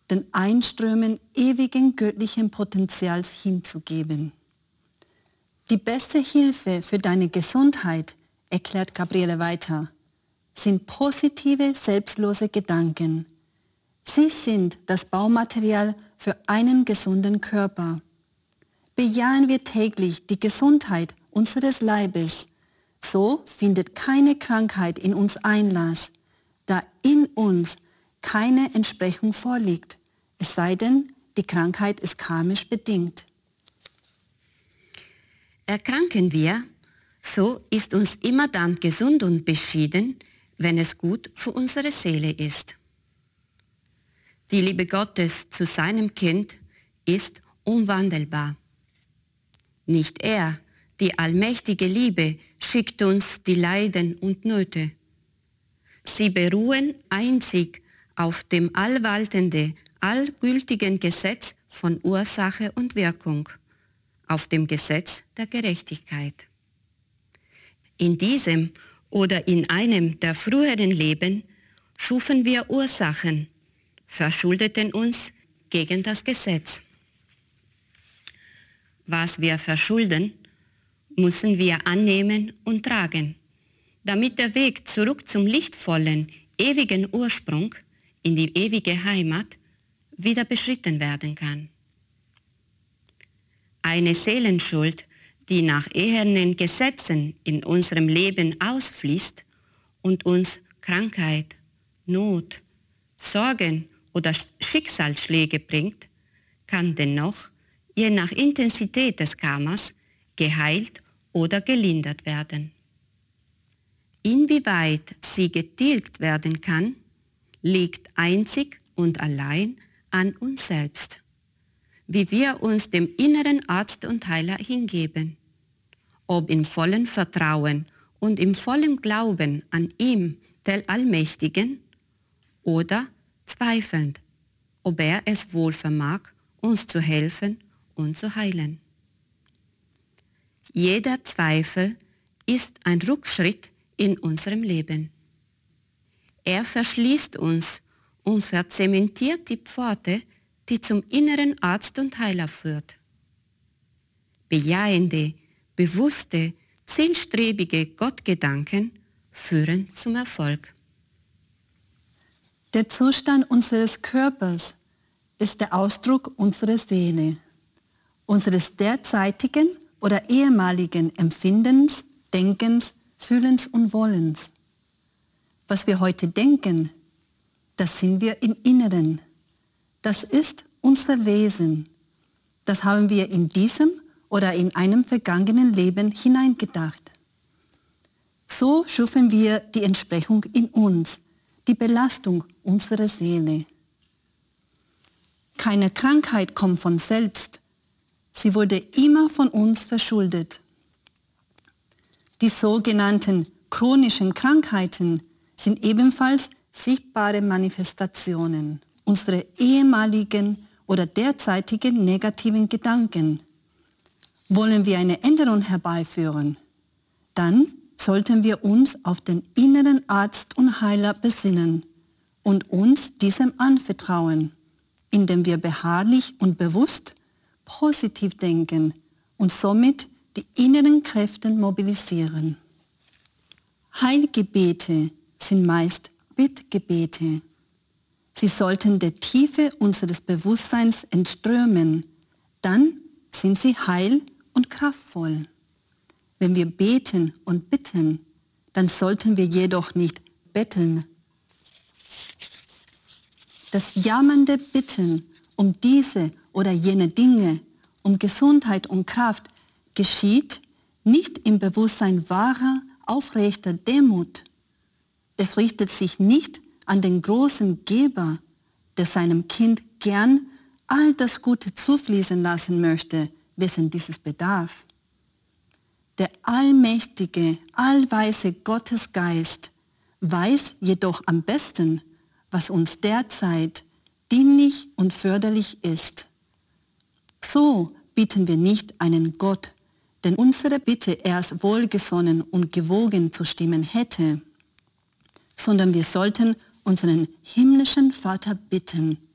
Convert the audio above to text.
den Einströmen ewigen göttlichen Potenzials hinzugeben. Die beste Hilfe für deine Gesundheit, erklärt Gabriele weiter, sind positive, selbstlose Gedanken. Sie sind das Baumaterial für einen gesunden Körper. Bejahen wir täglich die Gesundheit unseres Leibes, so findet keine Krankheit in uns Einlass, da in uns keine Entsprechung vorliegt, es sei denn, die Krankheit ist karmisch bedingt. Erkranken wir, so ist uns immer dann gesund und beschieden, wenn es gut für unsere Seele ist. Die Liebe Gottes zu seinem Kind ist unwandelbar. Nicht er, die allmächtige Liebe, schickt uns die Leiden und Nöte. Sie beruhen einzig auf dem allwaltenden, allgültigen Gesetz von Ursache und Wirkung, auf dem Gesetz der Gerechtigkeit. In diesem oder in einem der früheren Leben schufen wir Ursachen, verschuldeten uns gegen das Gesetz. Was wir verschulden, müssen wir annehmen und tragen, damit der Weg zurück zum lichtvollen, ewigen Ursprung, in die ewige Heimat, wieder beschritten werden kann. Eine Seelenschuld, die nach ehernen Gesetzen in unserem Leben ausfließt und uns Krankheit, Not, Sorgen oder Schicksalsschläge bringt, kann dennoch, je nach Intensität des Karmas, geheilt oder gelindert werden. Inwieweit sie getilgt werden kann, liegt einzig und allein an uns selbst, wie wir uns dem inneren Arzt und Heiler hingeben, ob in vollem Vertrauen und im vollen Glauben an ihm, den Allmächtigen, oder zweifelnd, ob er es wohl vermag, uns zu helfen und zu heilen. Jeder Zweifel ist ein Rückschritt in unserem Leben. Er verschließt uns und verzementiert die Pforte, die zum inneren Arzt und Heiler führt. Bejahende, bewusste, zielstrebige Gottgedanken führen zum Erfolg. Der Zustand unseres Körpers ist der Ausdruck unserer Seele, unseres derzeitigen oder ehemaligen Empfindens, Denkens, Fühlens und Wollens. Was wir heute denken, das sind wir im Inneren. Das ist unser Wesen. Das haben wir in diesem oder in einem vergangenen Leben hineingedacht. So schufen wir die Entsprechung in uns, die Belastung unserer Seele. Keine Krankheit kommt von selbst. Sie wurde immer von uns verschuldet. Die sogenannten chronischen Krankheiten sind ebenfalls sichtbare Manifestationen unserer ehemaligen oder derzeitigen negativen Gedanken. Wollen wir eine Änderung herbeiführen, dann sollten wir uns auf den inneren Arzt und Heiler besinnen und uns diesem anvertrauen, indem wir beharrlich und bewusst positiv denken und somit die inneren Kräfte mobilisieren. Heilgebete sind meist Bittgebete. Sie sollten der Tiefe unseres Bewusstseins entströmen, dann sind sie heil und kraftvoll. Wenn wir beten und bitten, dann sollten wir jedoch nicht betteln. Das jammernde Bitten um diese oder jene Dinge, um Gesundheit und Kraft, geschieht nicht im Bewusstsein wahrer, aufrechter Demut. Es richtet sich nicht an den großen Geber, der seinem Kind gern all das Gute zufließen lassen möchte, wessen dieses bedarf. Der allmächtige, allweise Gottesgeist weiß jedoch am besten, was uns derzeit dienlich und förderlich ist. So bitten wir nicht einen Gott, den unsere Bitte erst wohlgesonnen und gewogen zu stimmen hätte, sondern wir sollten unseren himmlischen Vater bitten,